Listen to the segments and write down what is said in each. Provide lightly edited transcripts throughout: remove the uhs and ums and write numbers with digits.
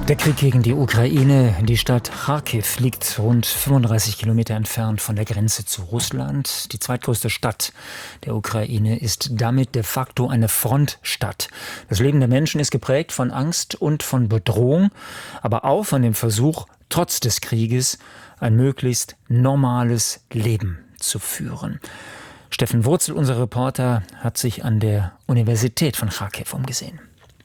Der Krieg gegen die Ukraine. Die Stadt Charkiw liegt rund 35 Kilometer entfernt von der Grenze zu Russland. Die zweitgrößte Stadt der Ukraine ist damit de facto eine Frontstadt. Das Leben der Menschen ist geprägt von Angst und von Bedrohung, aber auch von dem Versuch, trotz des Krieges ein möglichst normales Leben zu führen. Steffen Wurzel, unser Reporter, hat sich an der Universität von Charkiw umgesehen.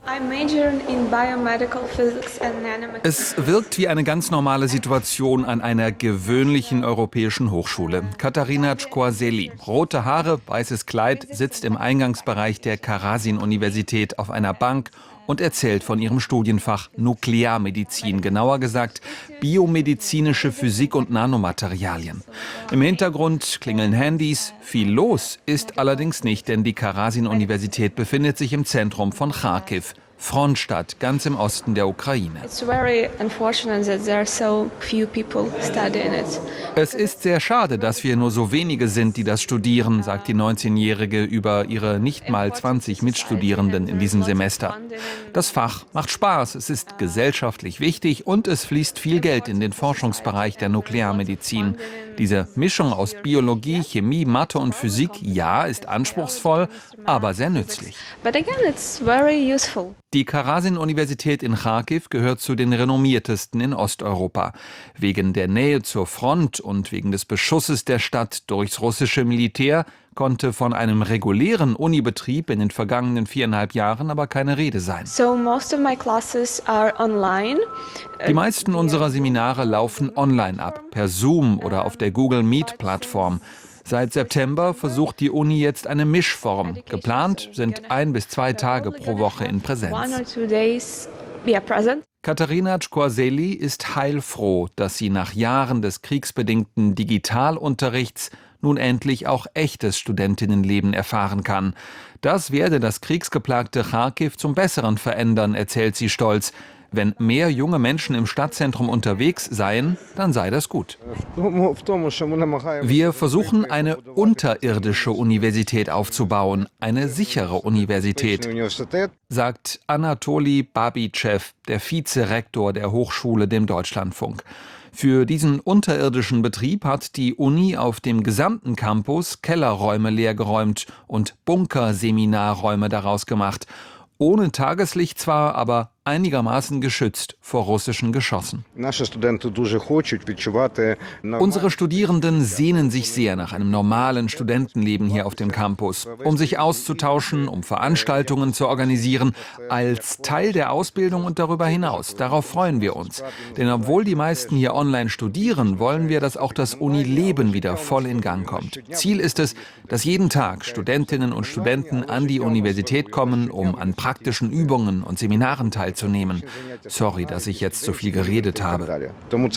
Es wirkt wie eine ganz normale Situation an einer gewöhnlichen europäischen Hochschule. Katarina Czkorzeli, rote Haare, weißes Kleid, sitzt im Eingangsbereich der Karasin-Universität auf einer Bank und erzählt von ihrem Studienfach Nuklearmedizin, genauer gesagt biomedizinische Physik und Nanomaterialien. Im Hintergrund klingeln Handys. Viel los ist allerdings nicht, denn die Karasin-Universität befindet sich im Zentrum von Charkiw, Frontstadt, ganz im Osten der Ukraine. Es ist sehr schade, dass wir nur so wenige sind, die das studieren, sagt die 19-Jährige über ihre nicht mal 20 Mitstudierenden in diesem Semester. Das Fach macht Spaß, es ist gesellschaftlich wichtig und es fließt viel Geld in den Forschungsbereich der Nuklearmedizin. Diese Mischung aus Biologie, Chemie, Mathe und Physik, ja, ist anspruchsvoll, aber sehr nützlich. Die Karasin-Universität in Charkiw gehört zu den renommiertesten in Osteuropa. Wegen der Nähe zur Front und wegen des Beschusses der Stadt durchs russische Militär konnte von einem regulären Unibetrieb in den vergangenen 4,5 Jahren aber keine Rede sein. Die meisten unserer Seminare laufen online ab, per Zoom oder auf der Google Meet-Plattform. Seit September versucht die Uni jetzt eine Mischform. Geplant sind 1 bis 2 Tage pro Woche in Präsenz. Katarina Czkorzeli ist heilfroh, dass sie nach Jahren des kriegsbedingten Digitalunterrichts nun endlich auch echtes Studentinnenleben erfahren kann. Das werde das kriegsgeplagte Charkiw zum Besseren verändern, erzählt sie stolz. Wenn mehr junge Menschen im Stadtzentrum unterwegs seien, dann sei das gut. Wir versuchen, eine unterirdische Universität aufzubauen, eine sichere Universität, sagt Anatoli Babitschew, der Vizerektor der Hochschule, dem Deutschlandfunk. Für diesen unterirdischen Betrieb hat die Uni auf dem gesamten Campus Kellerräume leergeräumt und Bunkerseminarräume daraus gemacht. Ohne Tageslicht zwar, aber einigermaßen geschützt vor russischen Geschossen. Unsere Studierenden sehnen sich sehr nach einem normalen Studentenleben hier auf dem Campus, um sich auszutauschen, um Veranstaltungen zu organisieren, als Teil der Ausbildung und darüber hinaus. Darauf freuen wir uns. Denn obwohl die meisten hier online studieren, wollen wir, dass auch das Unileben wieder voll in Gang kommt. Ziel ist es, dass jeden Tag Studentinnen und Studenten an die Universität kommen, um an praktischen Übungen und Seminaren teilzunehmen. Sorry, dass ich jetzt so viel geredet habe.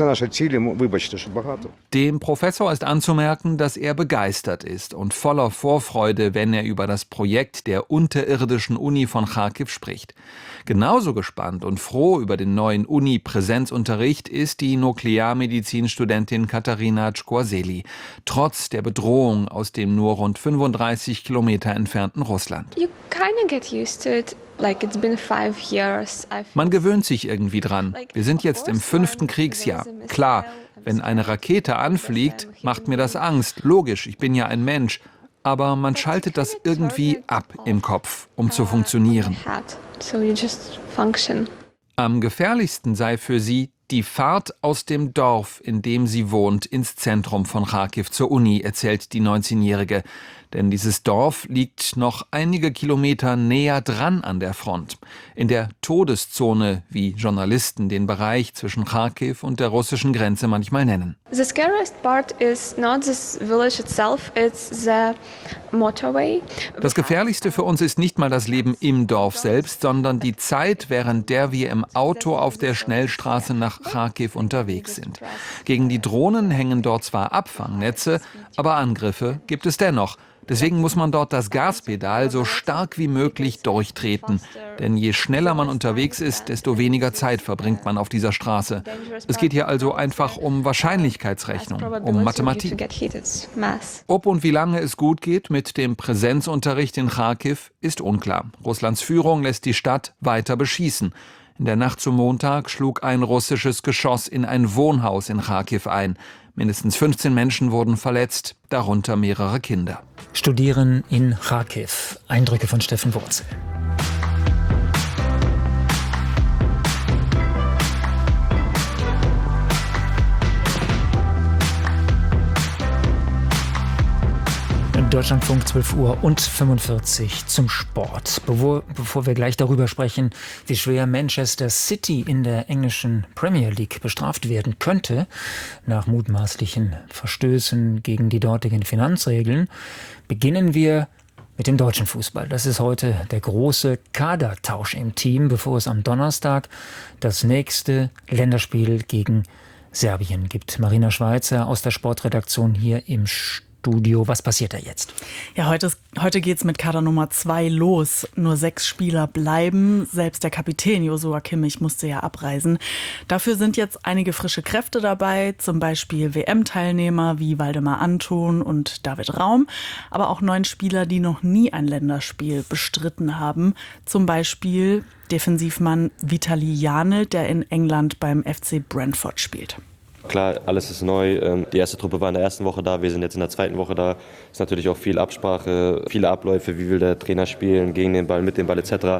Dem Professor ist anzumerken, dass er begeistert ist und voller Vorfreude, wenn er über das Projekt der unterirdischen Uni von Charkiw spricht. Genauso gespannt und froh über den neuen Uni-Präsenzunterricht ist die Nuklearmedizinstudentin Katarina Czkorzeli, trotz der Bedrohung aus dem nur rund 35 Kilometer entfernten Russland. Man gewöhnt sich irgendwie dran. Wir sind jetzt im 5. Kriegsjahr. Klar, wenn eine Rakete anfliegt, macht mir das Angst. Logisch, ich bin ja ein Mensch. Aber man schaltet das irgendwie ab im Kopf, um zu funktionieren. Am gefährlichsten sei für sie die Fahrt aus dem Dorf, in dem sie wohnt, ins Zentrum von Charkiw zur Uni, erzählt die 19-Jährige. Denn dieses Dorf liegt noch einige Kilometer näher dran an der Front. In der Todeszone, wie Journalisten den Bereich zwischen Charkiw und der russischen Grenze manchmal nennen. Das Gefährlichste für uns ist nicht mal das Leben im Dorf selbst, sondern die Zeit, während der wir im Auto auf der Schnellstraße nach Charkiw unterwegs sind. Gegen die Drohnen hängen dort zwar Abfangnetze, aber Angriffe gibt es dennoch. Deswegen muss man dort das Gaspedal so stark wie möglich durchtreten. Denn je schneller man unterwegs ist, desto weniger Zeit verbringt man auf dieser Straße. Es geht hier also einfach um Wahrscheinlichkeitsrechnung, um Mathematik. Ob und wie lange es gut geht mit dem Präsenzunterricht in Charkiw, ist unklar. Russlands Führung lässt die Stadt weiter beschießen. In der Nacht zum Montag schlug ein russisches Geschoss in ein Wohnhaus in Charkiw ein. Mindestens 15 Menschen wurden verletzt, darunter mehrere Kinder. Studieren in Charkiw. Eindrücke von Steffen Wurzel. Deutschlandfunk 12:45 Uhr zum Sport. Bevor wir gleich darüber sprechen, wie schwer Manchester City in der englischen Premier League bestraft werden könnte, nach mutmaßlichen Verstößen gegen die dortigen Finanzregeln, beginnen wir mit dem deutschen Fußball. Das ist heute der große Kadertausch im Team, bevor es am Donnerstag das nächste Länderspiel gegen Serbien gibt. Marina Schweizer aus der Sportredaktion hier im Studio. Was passiert da jetzt? Ja, heute geht's mit Kader Nummer 2 los. Nur 6 Spieler bleiben. Selbst der Kapitän Joshua Kimmich musste ja abreisen. Dafür sind jetzt einige frische Kräfte dabei, zum Beispiel WM-Teilnehmer wie Waldemar Anton und David Raum, aber auch 9 Spieler, die noch nie ein Länderspiel bestritten haben. Zum Beispiel Defensivmann Vitali Janel, der in England beim FC Brentford spielt. Klar, alles ist neu. Die erste Truppe war in der ersten Woche da, wir sind jetzt in der zweiten Woche da. Ist natürlich auch viel Absprache, viele Abläufe, wie will der Trainer spielen, gegen den Ball, mit dem Ball etc.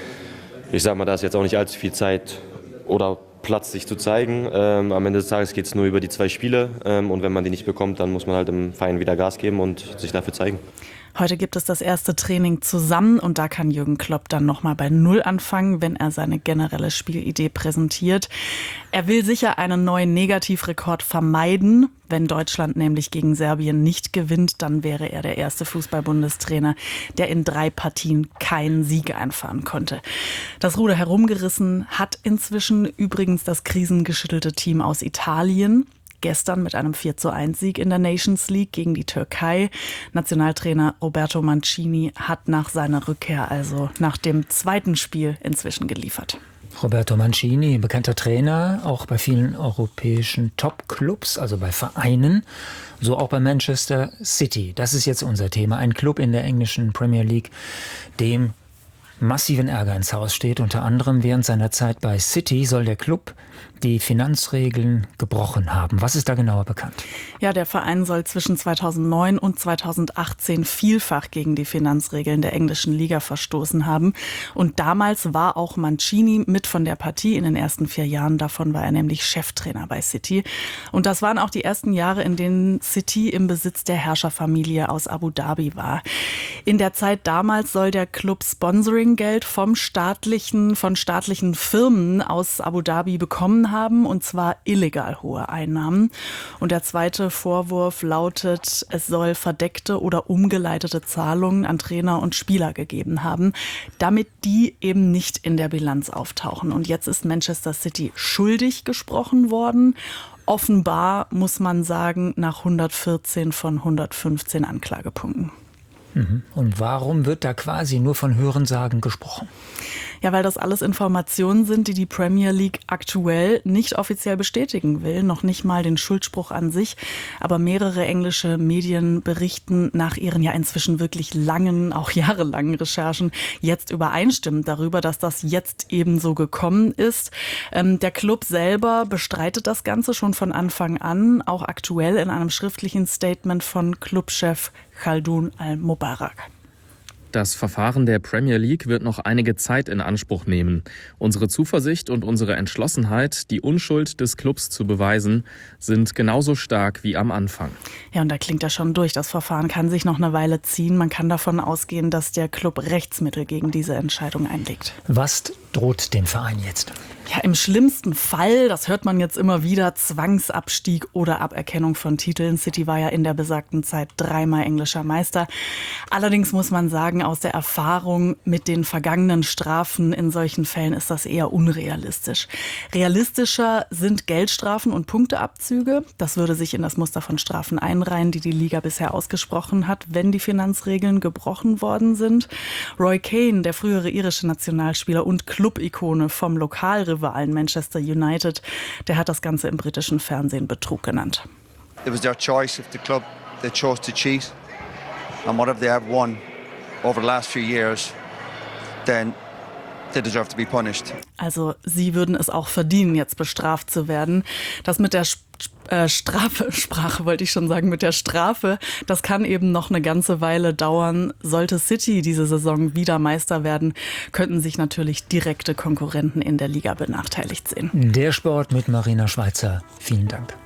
Ich sage mal, da ist jetzt auch nicht allzu viel Zeit oder Platz, sich zu zeigen. Am Ende des Tages geht es nur über die 2 Spiele und wenn man die nicht bekommt, dann muss man halt im Verein wieder Gas geben und sich dafür zeigen. Heute gibt es das erste Training zusammen und da kann Jürgen Klopp dann nochmal bei Null anfangen, wenn er seine generelle Spielidee präsentiert. Er will sicher einen neuen Negativrekord vermeiden. Wenn Deutschland nämlich gegen Serbien nicht gewinnt, dann wäre er der erste Fußball-Bundestrainer, der in 3 Partien keinen Sieg einfahren konnte. Das Ruder herumgerissen hat inzwischen übrigens das krisengeschüttelte Team aus Italien. Gestern mit einem 4:1-Sieg in der Nations League gegen die Türkei. Nationaltrainer Roberto Mancini hat nach seiner Rückkehr, also nach dem zweiten Spiel, inzwischen geliefert. Roberto Mancini, bekannter Trainer, auch bei vielen europäischen Top-Clubs, also bei Vereinen, so auch bei Manchester City. Das ist jetzt unser Thema. Ein Club in der englischen Premier League, dem massiven Ärger ins Haus steht. Unter anderem während seiner Zeit bei City soll der Club die Finanzregeln gebrochen haben. Was ist da genauer bekannt? Ja, der Verein soll zwischen 2009 und 2018 vielfach gegen die Finanzregeln der englischen Liga verstoßen haben. Und damals war auch Mancini mit von der Partie in den ersten 4 Jahren. Davon war er nämlich Cheftrainer bei City. Und das waren auch die ersten Jahre, in denen City im Besitz der Herrscherfamilie aus Abu Dhabi war. In der Zeit damals soll der Club Sponsoringgeld von staatlichen Firmen aus Abu Dhabi bekommen haben, und zwar illegal hohe Einnahmen. Und der zweite Vorwurf lautet, es soll verdeckte oder umgeleitete Zahlungen an Trainer und Spieler gegeben haben, damit die eben nicht in der Bilanz auftauchen. Und jetzt ist Manchester City schuldig gesprochen worden. Offenbar, muss man sagen, nach 114 von 115 Anklagepunkten. Und warum wird da quasi nur von Hörensagen gesprochen? Ja, weil das alles Informationen sind, die die Premier League aktuell nicht offiziell bestätigen will, noch nicht mal den Schuldspruch an sich. Aber mehrere englische Medien berichten nach ihren ja inzwischen wirklich langen, auch jahrelangen Recherchen jetzt übereinstimmend darüber, dass das jetzt eben so gekommen ist. Der Club selber bestreitet das Ganze schon von Anfang an, auch aktuell in einem schriftlichen Statement von Clubchef Khaldoun Al-Mubarak. Das Verfahren der Premier League wird noch einige Zeit in Anspruch nehmen. Unsere Zuversicht und unsere Entschlossenheit, die Unschuld des Clubs zu beweisen, sind genauso stark wie am Anfang. Ja, und da klingt ja schon durch. Das Verfahren kann sich noch eine Weile ziehen. Man kann davon ausgehen, dass der Club Rechtsmittel gegen diese Entscheidung einlegt. Was droht dem Verein jetzt? Ja, im schlimmsten Fall, das hört man jetzt immer wieder, Zwangsabstieg oder Aberkennung von Titeln. City war ja in der besagten Zeit 3-mal englischer Meister. Allerdings muss man sagen, aus der Erfahrung mit den vergangenen Strafen in solchen Fällen ist das eher unrealistisch. Realistischer sind Geldstrafen und Punkteabzüge. Das würde sich in das Muster von Strafen einreihen, die die Liga bisher ausgesprochen hat, wenn die Finanzregeln gebrochen worden sind. Roy Keane, der frühere irische Nationalspieler und Club-Ikone vom Lokalrivalen Manchester United, der hat das Ganze im britischen Fernsehen Betrug genannt. It was their choice. If the club they chose to cheat, and whatever they have won over the last few years, then they deserve to be punished. Also sie würden es auch verdienen, jetzt bestraft zu werden. Das mit der mit der Strafe, das kann eben noch eine ganze Weile dauern. Sollte City diese Saison wieder Meister werden, könnten sich natürlich direkte Konkurrenten in der Liga benachteiligt sehen. Der Sport mit Marina Schweizer. Vielen Dank.